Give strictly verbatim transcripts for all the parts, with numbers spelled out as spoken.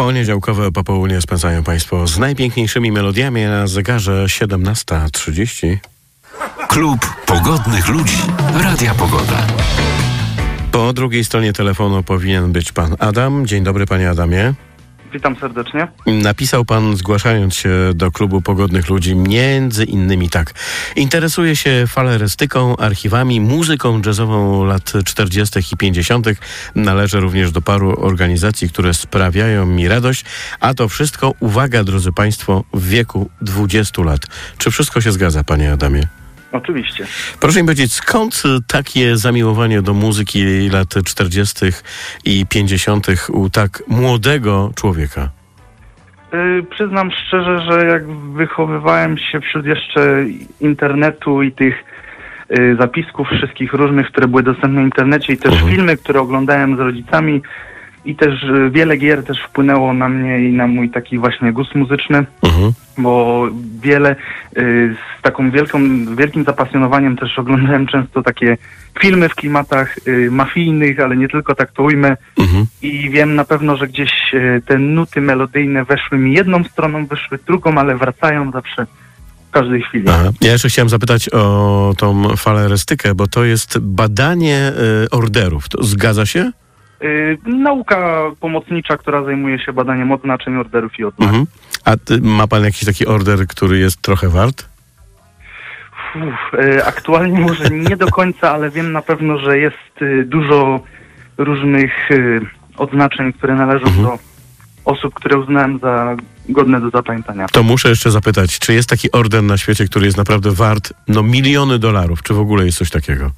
Poniedziałkowe popołudnie spędzają Państwo z najpiękniejszymi melodiami na zegarze siedemnasta trzydzieści. Klub Pogodnych Ludzi Radia Pogoda. Po drugiej stronie telefonu powinien być pan Adam. Dzień dobry, panie Adamie. Witam serdecznie. Napisał pan, zgłaszając się do Klubu Pogodnych Ludzi, między innymi tak. Interesuje się falerystyką, archiwami, muzyką jazzową lat czterdziestych i pięćdziesiątych. Należę również do paru organizacji, które sprawiają mi radość. A to wszystko, uwaga, drodzy państwo, w wieku dwudziestu lat. Czy wszystko się zgadza, panie Adamie? Oczywiście. Proszę mi powiedzieć, skąd takie zamiłowanie do muzyki lat czterdziestych i pięćdziesiątych u tak młodego człowieka? Yy, przyznam szczerze, że jak wychowywałem się wśród jeszcze internetu i tych yy, zapisków wszystkich różnych, które były dostępne w internecie i też Mhm. filmy, które oglądałem z rodzicami i też yy, wiele gier też wpłynęło na mnie i na mój taki właśnie gust muzyczny. Mhm. Bo wiele, y, z taką wielką, wielkim zapasjonowaniem też oglądałem często takie filmy w klimatach y, mafijnych, ale nie tylko, tak to ujmę. Mhm. I wiem na pewno, że gdzieś y, te nuty melodyjne weszły mi jedną stroną, wyszły drugą, ale wracają zawsze w każdej chwili. Aha. Ja jeszcze chciałem zapytać o tą falerystykę, bo to jest badanie y, orderów. To zgadza się? Y, nauka pomocnicza, która zajmuje się badaniem odznaczeń, orderów i odznak. Mhm. A ty, ma pan jakiś taki order, który jest trochę wart? Uf, y, aktualnie może nie do końca, ale wiem na pewno, że jest y, dużo różnych y, odznaczeń, które należą Mhm. do osób, które uznałem za godne do zapamiętania. To muszę jeszcze zapytać, czy jest taki order na świecie, który jest naprawdę wart no miliony dolarów? Czy w ogóle jest coś takiego?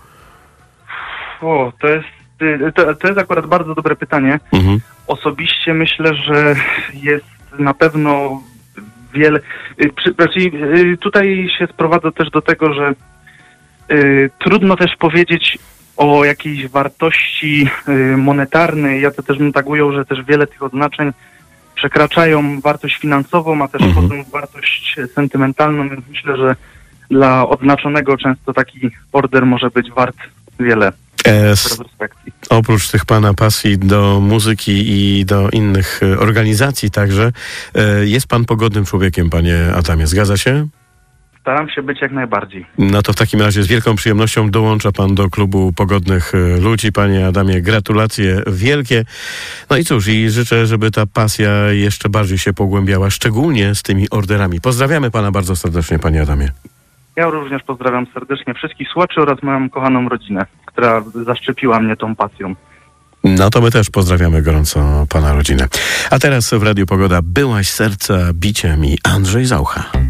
O, to jest, y, to, to jest akurat bardzo dobre pytanie. Mhm. Osobiście myślę, że jest na pewno wiele... y, Przy, znaczy, y, tutaj się sprowadza też do tego, że y, trudno też powiedzieć o jakiejś wartości y, monetarnej. Ja to też bym tak ujął, że też wiele tych odznaczeń przekraczają wartość finansową, a też Mhm. potem wartość sentymentalną, więc myślę, że dla odznaczonego często taki order może być wart wiele E, w s- retrospekcji. oprócz tych pana pasji do muzyki i do innych e, organizacji także, e, jest pan pogodnym człowiekiem, panie Adamie. Zgadza się? Staram się być jak najbardziej. No to w takim razie z wielką przyjemnością dołącza pan do Klubu Pogodnych e, Ludzi. Panie Adamie, gratulacje wielkie. No i cóż, i życzę, żeby ta pasja jeszcze bardziej się pogłębiała, szczególnie z tymi orderami. Pozdrawiamy pana bardzo serdecznie, panie Adamie. Ja również pozdrawiam serdecznie wszystkich słuchaczy oraz moją kochaną rodzinę, która zaszczepiła mnie tą pasją. No to my też pozdrawiamy gorąco pana rodzinę. A teraz w Radiu Pogoda Byłaś serca biciem i Andrzej Zaucha.